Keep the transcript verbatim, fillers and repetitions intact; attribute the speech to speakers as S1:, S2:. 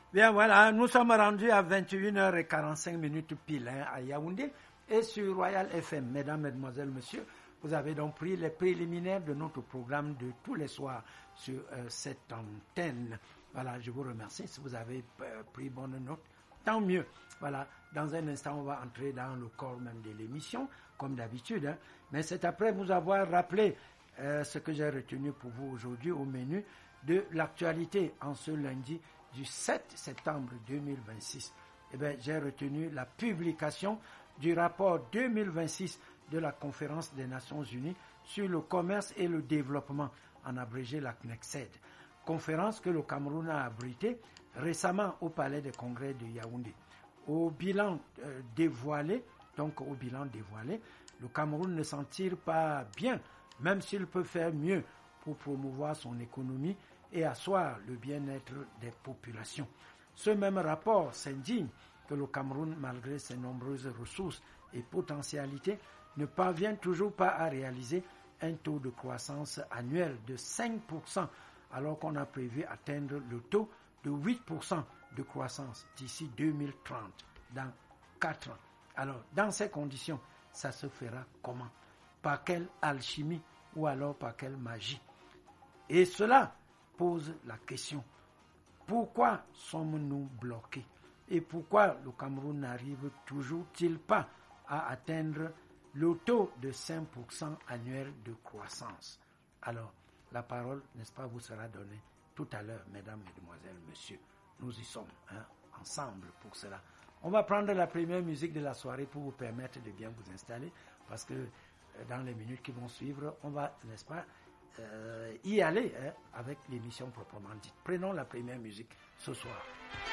S1: Bien, voilà, nous sommes rendus à vingt et une heures quarante-cinq minutes pile hein, à Yaoundé et sur Royal F M. Mesdames, Mesdemoiselles, Messieurs, vous avez donc pris les préliminaires de notre programme de tous les soirs sur euh, cette antenne. Voilà, je vous remercie. Si vous avez euh, pris bonne note, tant mieux. Voilà, dans un instant, on va entrer dans le corps même de l'émission, comme d'habitude. Hein. Mais c'est après vous avoir rappelé euh, ce que j'ai retenu pour vous aujourd'hui au menu de l'actualité en ce lundi du sept septembre deux mille vingt-six. Eh bien, j'ai retenu la publication du rapport deux mille vingt-six de la Conférence des Nations Unies sur le commerce et le développement, en abrégé la C N E C E D. Conférence que le Cameroun a abritée récemment au Palais des Congrès de Yaoundé. Au bilan euh, dévoilé, donc au bilan dévoilé, le Cameroun ne s'en tire pas bien, même s'il peut faire mieux pour promouvoir son économie et asseoir le bien-être des populations. Ce même rapport s'indigne que le Cameroun, malgré ses nombreuses ressources et potentialités, ne parvient toujours pas à réaliser un taux de croissance annuel de cinq pour cent, alors qu'on a prévu atteindre le taux de huit pour cent de croissance d'ici deux mille trente, dans quatre ans. Alors, dans ces conditions, ça se fera comment? Par quelle alchimie ou alors par quelle magie? Et cela pose la question, pourquoi sommes-nous bloqués? Et pourquoi le Cameroun n'arrive toujours-t-il pas à atteindre le taux de cinq pour cent annuel de croissance? Alors, la parole, n'est-ce pas, vous sera donnée tout à l'heure, mesdames, mesdemoiselles, messieurs. Nous y sommes, hein, ensemble pour cela. On va prendre la première musique de la soirée pour vous permettre de bien vous installer, parce que dans les minutes qui vont suivre, on va, n'est-ce pas, euh, y aller hein, avec l'émission proprement dite. Prenons la première musique ce soir.